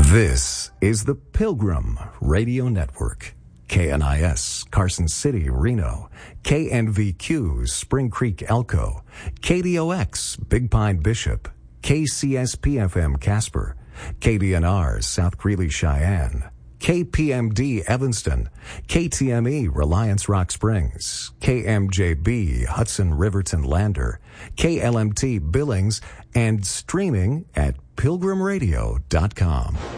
This is the Pilgrim Radio Network. KNIS, Carson City, Reno. KNVQ, Spring Creek, Elko. KDOX, Big Pine, Bishop. KCSP-FM, Casper. KDNR, South Greeley, Cheyenne. KPMD, Evanston. KTME, Reliance Rock Springs. KMJB, Hudson Riverton Lander. KLMT, Billings, and streaming at pilgrimradio.com.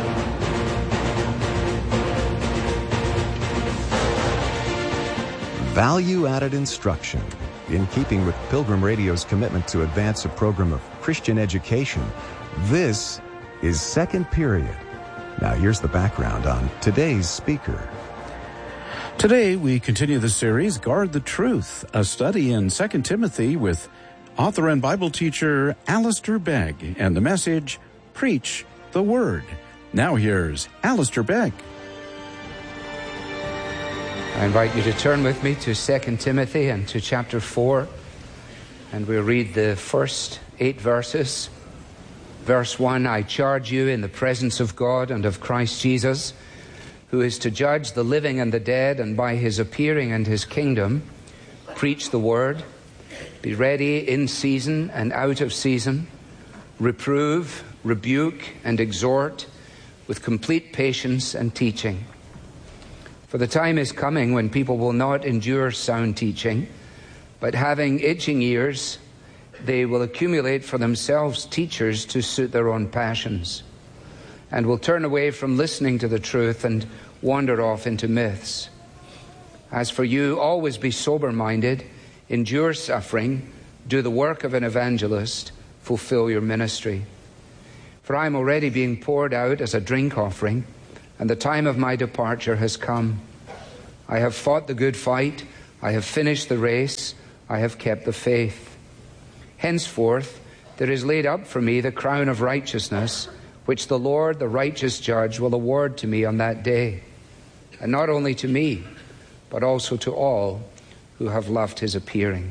Value-added instruction. In keeping with Pilgrim Radio's commitment to advance a program of Christian education, this is Second Period. Now here's the background on today's speaker. Today we continue the series, Guard the Truth, a study in 2 Timothy with author and Bible teacher Alistair Begg, and the message, Preach the Word. Now here's Alistair Begg. I invite you to turn with me to 2 Timothy and to chapter 4, and we'll read the first 8 verses. Verse 1, I charge you in the presence of God and of Christ Jesus, who is to judge the living and the dead, and by his appearing and his kingdom, preach the word. Be ready in season and out of season. Reprove, rebuke, and exhort with complete patience and teaching. For the time is coming when people will not endure sound teaching, but having itching ears, they will accumulate for themselves teachers to suit their own passions, and will turn away from listening to the truth and wander off into myths. As for you, always be sober-minded, endure suffering, do the work of an evangelist, fulfill your ministry. For I am already being poured out as a drink offering, and the time of my departure has come. I have fought the good fight, I have finished the race, I have kept the faith. Henceforth there is laid up for me the crown of righteousness, which the Lord, the righteous judge, will award to me on that day. And not only to me, but also to all who have loved his appearing.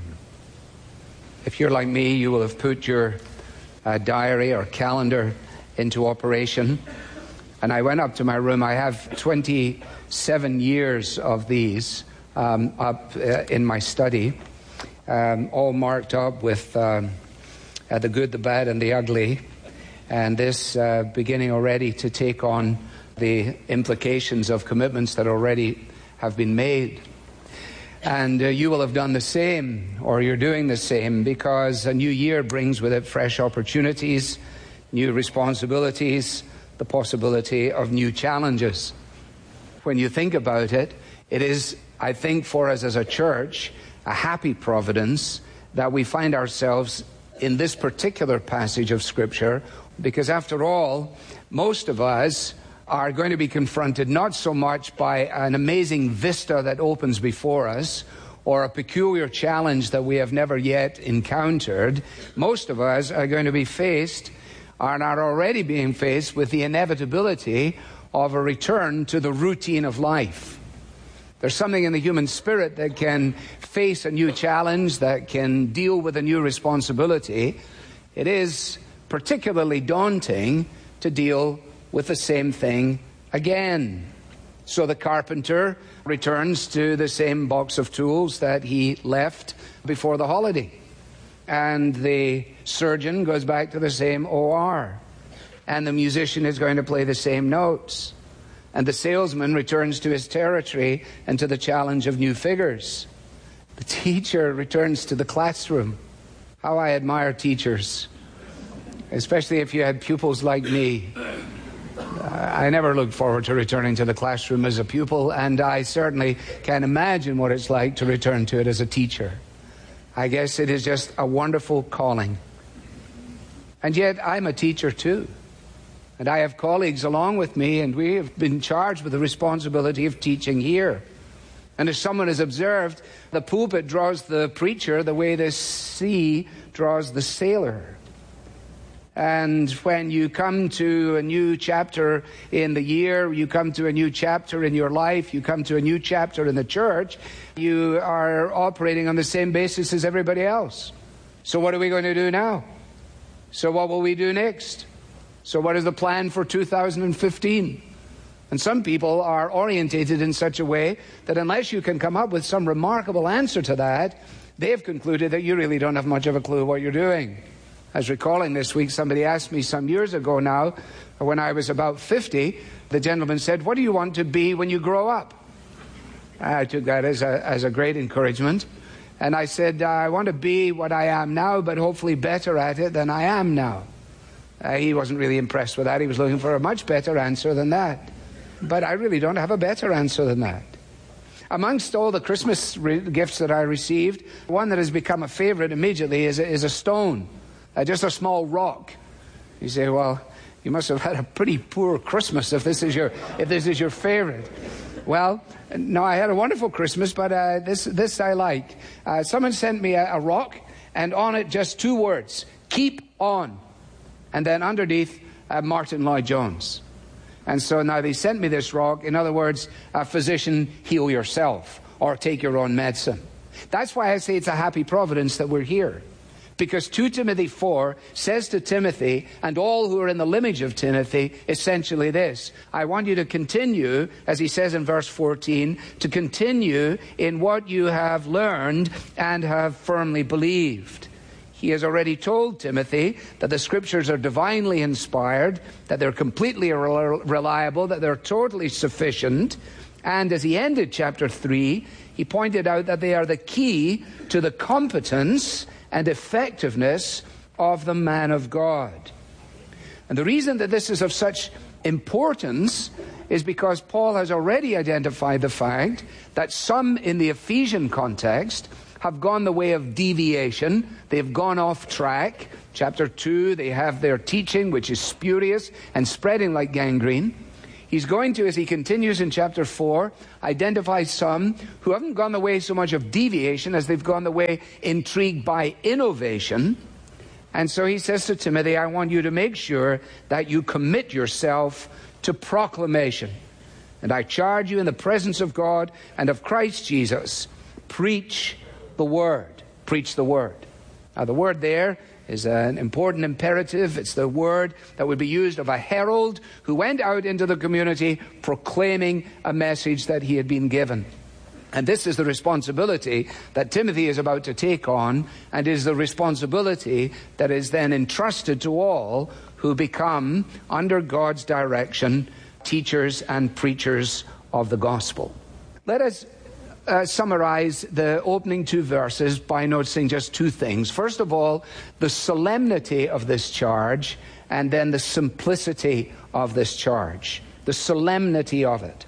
If you're like me, you will have put your diary or calendar into operation. And I went up to my room. I have 27 years of these up in my study, all marked up with the good, the bad, and the ugly. And this beginning already to take on the implications of commitments that already have been made. And you will have done the same, or you're doing the same, because a new year brings with it fresh opportunities, new responsibilities, the possibility of new challenges. When you think about it, it is, I think, for us as a church, a happy providence that we find ourselves in this particular passage of Scripture, because after all, most of us are going to be confronted not so much by an amazing vista that opens before us or a peculiar challenge that we have never yet encountered. Most of us are going to be faced and are already being faced with the inevitability of a return to the routine of life. There's something in the human spirit that can face a new challenge, that can deal with a new responsibility. It is particularly daunting to deal with the same thing again. So the carpenter returns to the same box of tools that he left before the holiday. And the surgeon goes back to the same OR. And the musician is going to play the same notes. And the salesman returns to his territory and to the challenge of new figures. The teacher returns to the classroom. How I admire teachers, especially if you had pupils like me. I never looked forward to returning to the classroom as a pupil, and I certainly can't imagine what it's like to return to it as a teacher. I guess it is just a wonderful calling. And yet I'm a teacher too. And I have colleagues along with me, and we have been charged with the responsibility of teaching here. And as someone has observed, the pulpit draws the preacher the way the sea draws the sailor. And when you come to a new chapter in the year, you come to a new chapter in your life, you come to a new chapter in the church, you are operating on the same basis as everybody else. So what are we going to do now? So what will we do next? So what is the plan for 2015? And some people are orientated in such a way that unless you can come up with some remarkable answer to that, they have concluded that you really don't have much of a clue what you're doing. I was recalling this week, somebody asked me some years ago now, when I was about 50, the gentleman said, "What do you want to be when you grow up?" I took that as a great encouragement. And I said, "I want to be what I am now, but hopefully better at it than I am now." He wasn't really impressed with that. He was looking for a much better answer than that. But I really don't have a better answer than that. Amongst all the Christmas gifts that I received, one that has become a favorite immediately is a stone, just a small rock. You say, well, you must have had a pretty poor Christmas if this is your favorite. Well, no, I had a wonderful Christmas, but this I like. Someone sent me a rock, and on it just two words, "Keep on." And then underneath, Martin Lloyd-Jones. And so now they sent me this rock. In other words, physician, heal yourself, or take your own medicine. That's why I say it's a happy providence that we're here. Because 2 Timothy 4 says to Timothy, and all who are in the lineage of Timothy, essentially this: I want you to continue, as he says in verse 14, to continue in what you have learned and have firmly believed. He has already told Timothy that the Scriptures are divinely inspired, that they're completely reliable, that they're totally sufficient. And as he ended chapter 3, he pointed out that they are the key to the competence and effectiveness of the man of God. And the reason that this is of such importance is because Paul has already identified the fact that some in the Ephesian context have gone the way of deviation. They've gone off track. Chapter 2, they have their teaching, which is spurious and spreading like gangrene. He's going to, as he continues in chapter 4, identify some who haven't gone the way so much of deviation as they've gone the way intrigued by innovation. And so he says to Timothy, I want you to make sure that you commit yourself to proclamation. And I charge you in the presence of God and of Christ Jesus, preach the word. Preach the word. Now the word there is an important imperative. It's the word that would be used of a herald who went out into the community proclaiming a message that he had been given. And this is the responsibility that Timothy is about to take on, and is the responsibility that is then entrusted to all who become, under God's direction, teachers and preachers of the gospel. Let us summarize the opening 2 verses by noticing just 2 things. First of all, the solemnity of this charge, and then the simplicity of this charge. The solemnity of it.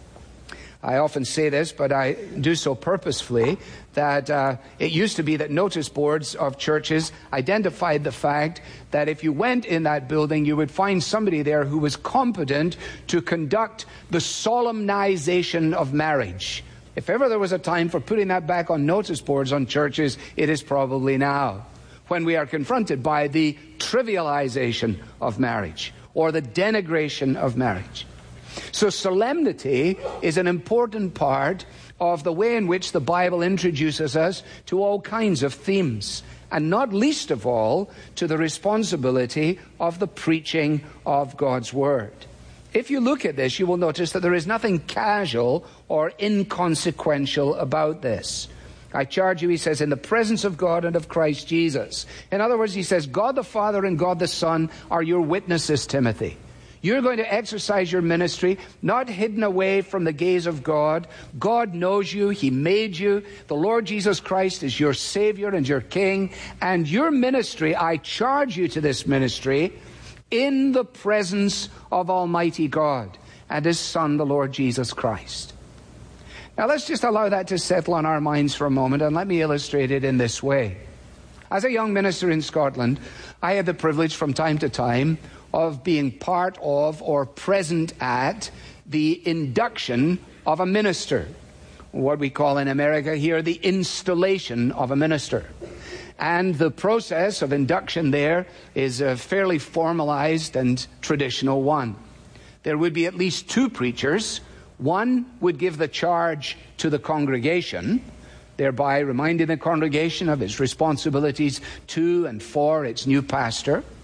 I often say this, but I do so purposefully, that it used to be that notice boards of churches identified the fact that if you went in that building, you would find somebody there who was competent to conduct the solemnization of marriage. If ever there was a time for putting that back on notice boards on churches, it is probably now, when we are confronted by the trivialization of marriage or the denigration of marriage. So solemnity is an important part of the way in which the Bible introduces us to all kinds of themes, and not least of all to the responsibility of the preaching of God's Word. If you look at this, you will notice that there is nothing casual or inconsequential about this. I charge you, he says, in the presence of God and of Christ Jesus. In other words, he says, God the Father and God the Son are your witnesses, Timothy. You're going to exercise your ministry, not hidden away from the gaze of God. God knows you. He made you. The Lord Jesus Christ is your Savior and your King. And your ministry, I charge you to this ministry, in the presence of Almighty God and His Son, the Lord Jesus Christ. Now let's just allow that to settle on our minds for a moment, and let me illustrate it in this way. As a young minister in Scotland, I had the privilege from time to time of being part of or present at the induction of a minister. What we call in America here the installation of a minister. And the process of induction there is a fairly formalized and traditional one. There would be at least 2 preachers. One would give the charge to the congregation, thereby reminding the congregation of its responsibilities to and for its new pastor.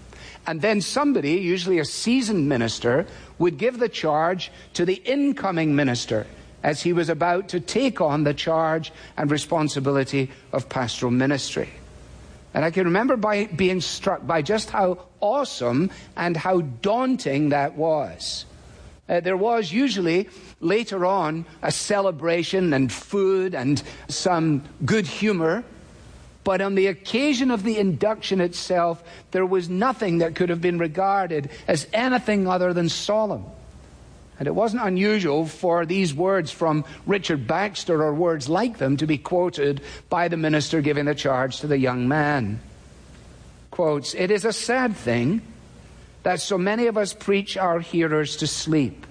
And then somebody, usually a seasoned minister, would give the charge to the incoming minister as he was about to take on the charge and responsibility of pastoral ministry. And I can remember being struck by just how awesome and how daunting that was. There was usually later on a celebration and food and some good humor. But on the occasion of the induction itself, there was nothing that could have been regarded as anything other than solemn. And it wasn't unusual for these words from Richard Baxter or words like them to be quoted by the minister giving the charge to the young man. Quotes, "It is a sad thing that so many of us preach our hearers to sleep.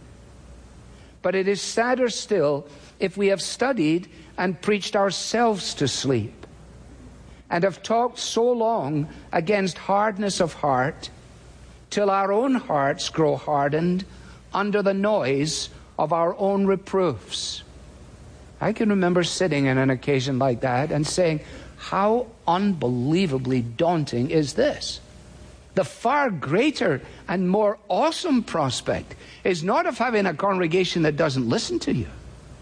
But it is sadder still if we have studied and preached ourselves to sleep, and have talked so long against hardness of heart, till our own hearts grow hardened under the noise of our own reproofs." I can remember sitting in an occasion like that and saying, how unbelievably daunting is this? The far greater and more awesome prospect is not of having a congregation that doesn't listen to you,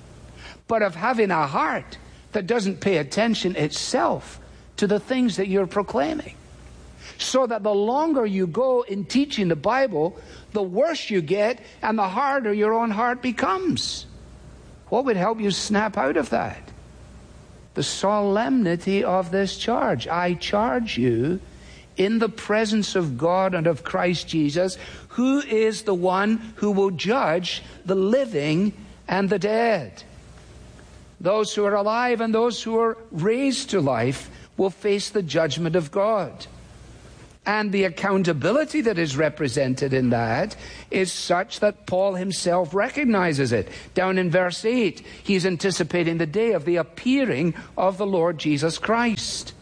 but of having a heart that doesn't pay attention itself to the things that you're proclaiming. So that the longer you go in teaching the Bible, the worse you get and the harder your own heart becomes. What would help you snap out of that? The solemnity of this charge. I charge you in the presence of God and of Christ Jesus, who is the one who will judge the living and the dead. Those who are alive and those who are raised to life will face the judgment of God. And the accountability that is represented in that is such that Paul himself recognizes it. Down in verse 8, he's anticipating the day of the appearing of the Lord Jesus Christ.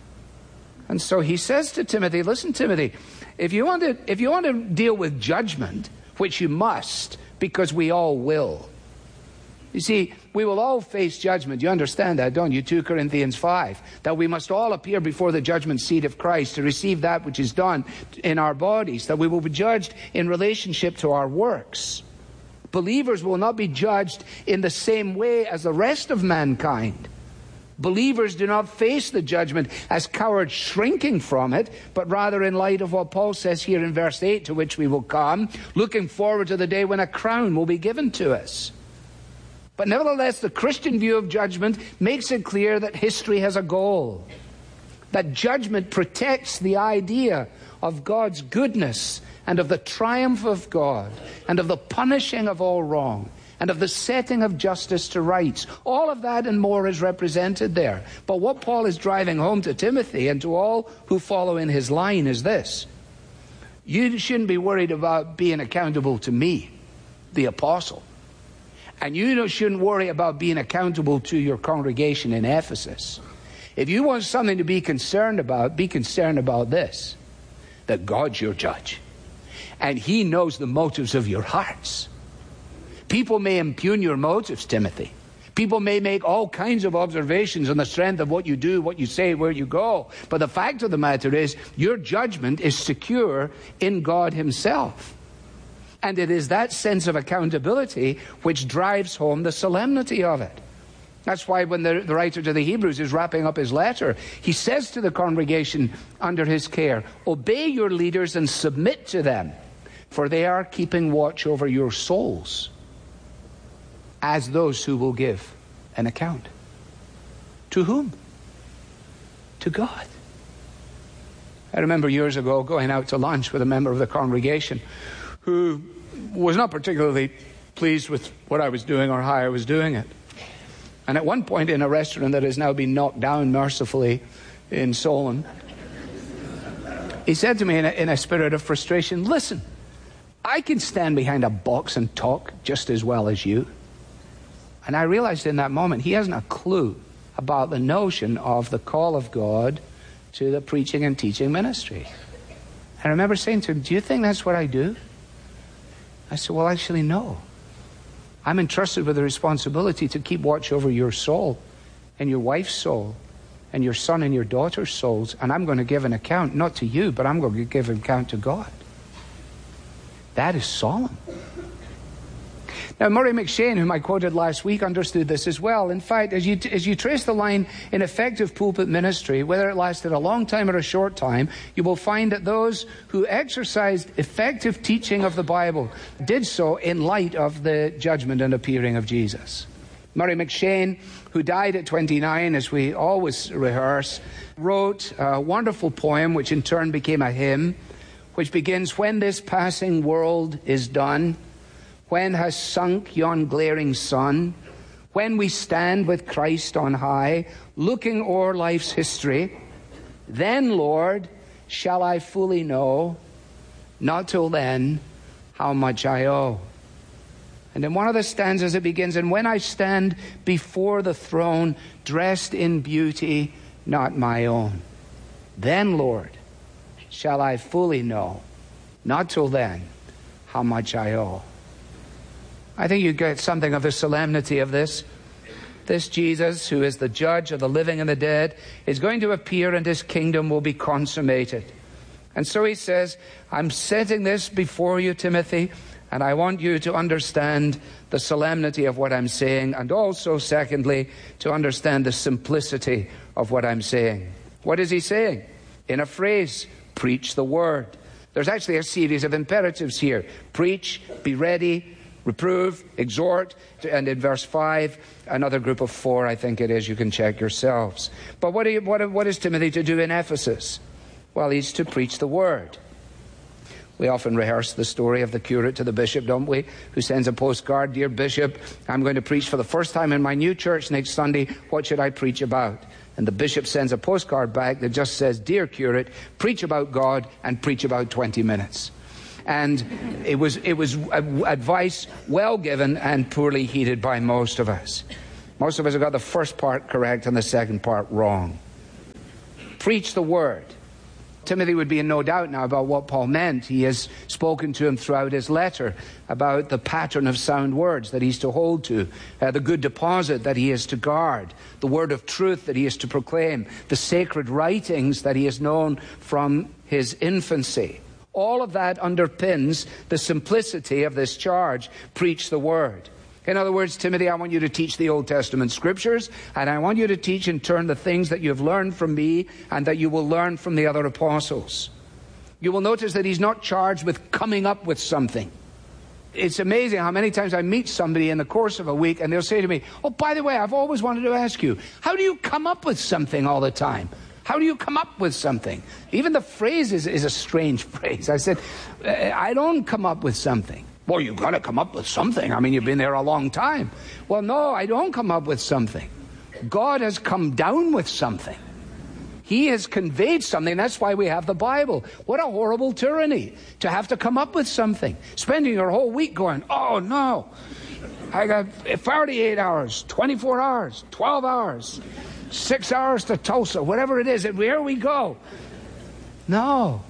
And so he says to Timothy, listen, Timothy, if you want to deal with judgment, which you must, because we all will. You see, we will all face judgment. You understand that, don't you? 2 Corinthians 5. That we must all appear before the judgment seat of Christ to receive that which is done in our bodies. That we will be judged in relationship to our works. Believers will not be judged in the same way as the rest of mankind. Believers do not face the judgment as cowards shrinking from it, but rather in light of what Paul says here in verse 8, to which we will come, looking forward to the day when a crown will be given to us. But nevertheless, the Christian view of judgment makes it clear that history has a goal. That judgment protects the idea of God's goodness and of the triumph of God and of the punishing of all wrong and of the setting of justice to rights. All of that and more is represented there. But what Paul is driving home to Timothy and to all who follow in his line is this. You shouldn't be worried about being accountable to me, the apostle. And you shouldn't worry about being accountable to your congregation in Ephesus. If you want something to be concerned about this, that God's your judge. And He knows the motives of your hearts. People may impugn your motives, Timothy. People may make all kinds of observations on the strength of what you do, what you say, where you go. But the fact of the matter is, your judgment is secure in God Himself. And it is that sense of accountability which drives home the solemnity of it. That's why when the writer to the Hebrews is wrapping up his letter, he says to the congregation under his care, obey your leaders and submit to them, for they are keeping watch over your souls as those who will give an account. To whom? To God. I remember years ago going out to lunch with a member of the congregation who was not particularly pleased with what I was doing or how I was doing it. And at one point in a restaurant that has now been knocked down mercifully in Solon, he said to me in a spirit of frustration, listen, I can stand behind a box and talk just as well as you. And I realized in that moment he hasn't a clue about the notion of the call of God to the preaching and teaching ministry. I remember saying to him, do you think that's what I do? I said, well, actually, no. I'm entrusted with the responsibility to keep watch over your soul and your wife's soul and your son and your daughter's souls, and I'm going to give an account, not to you, but I'm going to give an account to God. That is solemn. Now, Murray McCheyne, whom I quoted last week, understood this as well. In fact, as you trace the line in effective pulpit ministry, whether it lasted a long time or a short time, you will find that those who exercised effective teaching of the Bible did so in light of the judgment and appearing of Jesus. Murray McCheyne, who died at 29, as we always rehearse, wrote a wonderful poem, which in turn became a hymn, which begins, "When this passing world is done, when has sunk yon glaring sun, when we stand with Christ on high, looking o'er life's history, then, Lord, shall I fully know, not till then, how much I owe." And in one of the stanzas it begins, "And when I stand before the throne, dressed in beauty not my own, then, Lord, shall I fully know, not till then, how much I owe." I think you get something of the solemnity of this. This Jesus, who is the judge of the living and the dead, is going to appear and his kingdom will be consummated. And so he says, I'm setting this before you, Timothy, and I want you to understand the solemnity of what I'm saying, and also, secondly, to understand the simplicity of what I'm saying. What is he saying? In a phrase, preach the word. There's actually a series of imperatives here. Preach, be ready, reprove, exhort, and in verse 5, another group of 4, I think it is. You can check yourselves. But what is Timothy to do in Ephesus? Well, he's to preach the word. We often rehearse the story of the curate to the bishop, don't we? Who sends a postcard, "Dear Bishop, I'm going to preach for the first time in my new church next Sunday. What should I preach about?" And the bishop sends a postcard back that just says, "Dear curate, preach about God and preach about 20 minutes. And it was advice well given and poorly heeded by most of us. Most of us have got the first part correct and the second part wrong. Preach the word. Timothy would be in no doubt now about what Paul meant. He has spoken to him throughout his letter about the pattern of sound words that he's to hold to, the good deposit that he is to guard, the word of truth that he is to proclaim, the sacred writings that he has known from his infancy. All of that underpins the simplicity of this charge, preach the word. In other words, Timothy, I want you to teach the Old Testament scriptures, and I want you to teach in turn the things that you've learned from me and that you will learn from the other apostles. You will notice that he's not charged with coming up with something. It's amazing how many times I meet somebody in the course of a week and they'll say to me, "Oh, by the way, I've always wanted to ask you, how do you come up with something all the time? How do you come up with something?" Even the phrase is a strange phrase. I said, I don't come up with something. "Well, you've got to come up with something. I mean, you've been there a long time." Well, no, I don't come up with something. God has come down with something. He has conveyed something. That's why we have the Bible. What a horrible tyranny to have to come up with something. Spending your whole week going, "Oh, no, I got 48 hours, 24 hours, 12 hours. 6 hours to Tulsa," whatever it is, and where we go. No.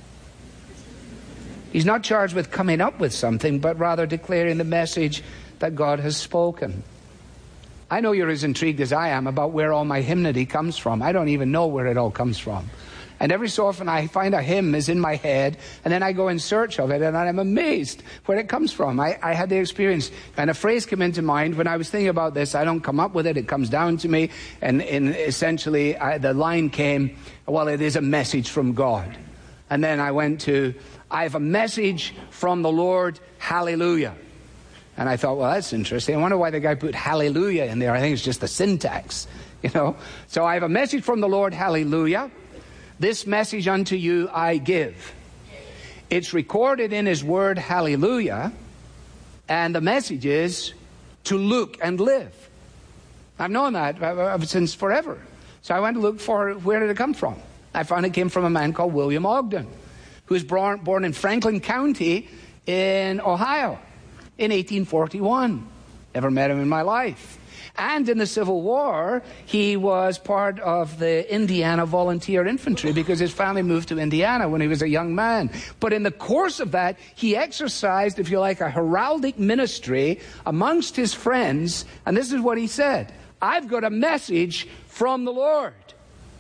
He's not charged with coming up with something, but rather declaring the message that God has spoken. I know you're as intrigued as I am about where all my hymnody comes from. I don't even know where it all comes from. And every so often I find a hymn is in my head, and then I go in search of it, and I'm amazed where it comes from. I had the experience, and a phrase came into mind when I was thinking about this. I don't come up with it, it comes down to me, and essentially the line came, well, it is a message from God. And then I went to, I have a message from the Lord, hallelujah. And I thought, well, that's interesting. I wonder why the guy put hallelujah in there. I think it's just the syntax, you know. So I have a message from the Lord, hallelujah. This message unto you I give. It's recorded in his word, hallelujah. And the message is to look and live. I've known that since forever. So I went to look for where did it come from. I found it came from a man called William Ogden, who was born in Franklin County in Ohio in 1841. Never met him in my life. And in the Civil War, he was part of the Indiana Volunteer Infantry because his family moved to Indiana when he was a young man. But in the course of that, he exercised, if you like, a heraldic ministry amongst his friends. And this is what he said: I've got a message from the Lord.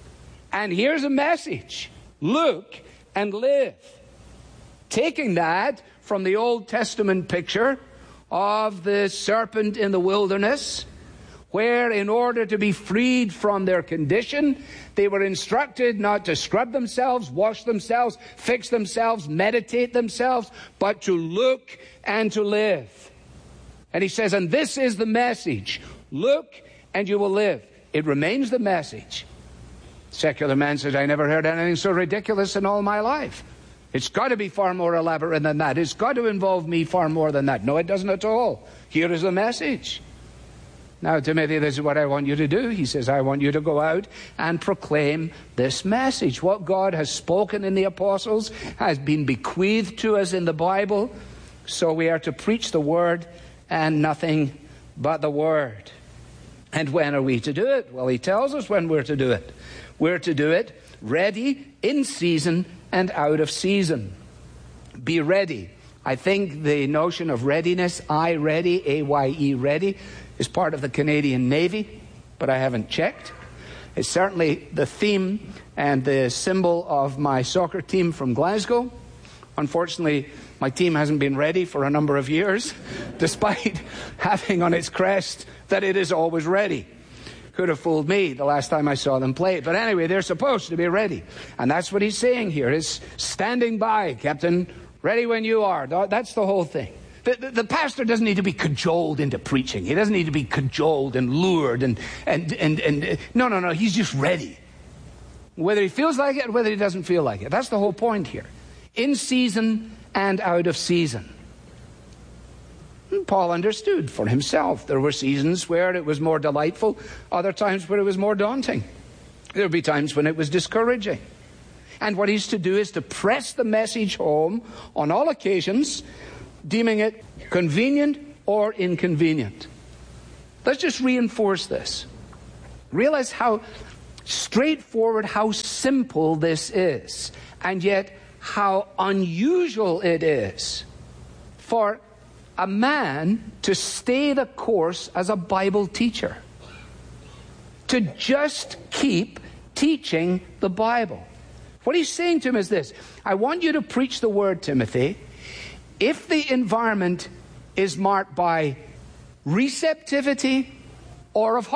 And here's a message. Look and live. Taking that from the Old Testament picture of the serpent in the wilderness, where in order to be freed from their condition, they were instructed not to scrub themselves, wash themselves, fix themselves, meditate themselves, but to look and to live. And he says, and this is the message. Look and you will live. It remains the message. Secular man says, I never heard anything so ridiculous in all my life. It's got to be far more elaborate than that. It's got to involve me far more than that. No, it doesn't at all. Here is the message. Now, Timothy, this is what I want you to do. He says, I want you to go out and proclaim this message. What God has spoken in the apostles has been bequeathed to us in the Bible. So we are to preach the word and nothing but the word. And when are we to do it? Well, he tells us when we're to do it. We're to do it ready, in season, and out of season. Be ready. I think the notion of readiness, I-ready, A-Y-E, ready, is part of the Canadian Navy, but I haven't checked. It's certainly the theme and the symbol of my soccer team from Glasgow. Unfortunately, my team hasn't been ready for a number of years, despite having on its crest that it is always ready. Could have fooled me the last time I saw them play. But anyway, they're supposed to be ready. And that's what he's saying here, is standing by, Captain, ready when you are. That's the whole thing. The pastor doesn't need to be cajoled into preaching. He doesn't need to be cajoled and lured and no. He's just ready. Whether he feels like it or whether he doesn't feel like it. That's the whole point here. In season and out of season. And Paul understood for himself. There were seasons where it was more delightful, other times where it was more daunting. There would be times when it was discouraging. And what he's to do is to press the message home on all occasions, deeming it convenient or inconvenient. Let's just reinforce this. Realize how straightforward, how simple this is, and yet how unusual it is for a man to stay the course as a Bible teacher, to just keep teaching the Bible. What he's saying to him is this: I want you to preach the word, Timothy, if the environment is marked by receptivity or of